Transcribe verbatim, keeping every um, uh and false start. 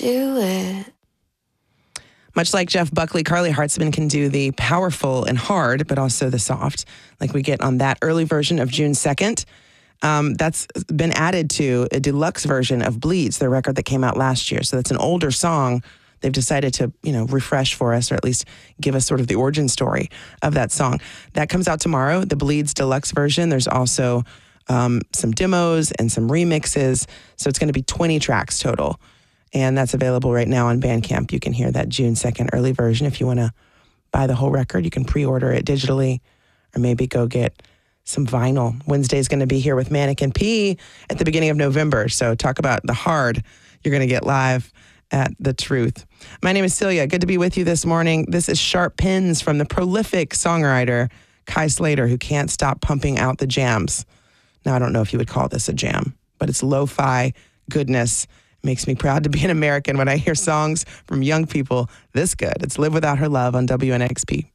do it. Much like Jeff Buckley, Carly Hartzman can do the powerful and hard, but also the soft, like we get on that early version of June second. Um, that's been added to a deluxe version of Bleeds, their record that came out last year. So that's an older song. They've decided to, you know, refresh for us, or at least give us sort of the origin story of that song. That comes out tomorrow, the Bleeds deluxe version. There's also um, some demos and some remixes. So it's going to be twenty tracks total. And that's available right now on Bandcamp. You can hear that June second early version. If you want to buy the whole record, you can pre-order it digitally, or maybe go get some vinyl. Wednesday's going to be here with Mannequin P at the beginning of November. So talk about the hard you're going to get live at The Truth. My name is Celia. Good to be with you this morning. This is Sharp Pins from the prolific songwriter Kai Slater, who can't stop pumping out the jams. Now, I don't know if you would call this a jam, but it's lo-fi goodness. It makes me proud to be an American when I hear songs from young people this good. It's Live Without Her Love on W N X P.